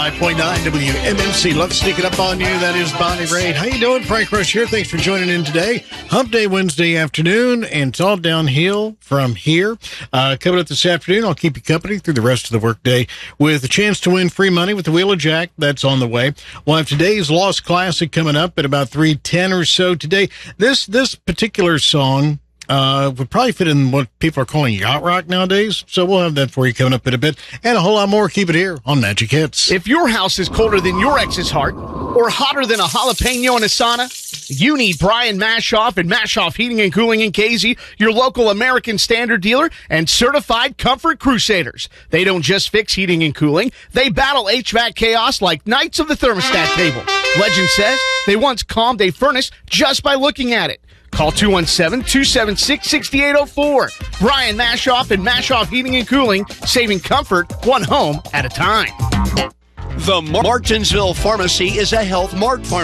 105.9 WMMC. Love sneaking up on you. That is Bonnie Raitt. How you doing? Frank Rush here. Thanks for joining in today. Hump Day Wednesday afternoon, and it's all downhill from here. Coming up this afternoon, I'll keep you company through the rest of the workday with a chance to win free money with the Wheel of Jack. That's on the way. We'll have today's Lost Classic coming up at about 3:10 or so today. This particular song would probably fit in what people are calling yacht rock nowadays. So we'll have that for you coming up in a bit. And a whole lot more. Keep it here on Magic Hits. If your house is colder than your ex's heart or hotter than a jalapeno in a sauna, you need Brian Mashoff and Mashoff Heating and Cooling in Casey, your local American Standard dealer and certified comfort crusaders. They don't just fix heating and cooling. They battle HVAC chaos like knights of the thermostat table. Legend says they once calmed a furnace just by looking at it. Call 217-276-6804. Brian Mashoff and Mashoff Heating and Cooling, saving comfort one home at a time. The Martinsville Pharmacy is a Health Mart pharmacy.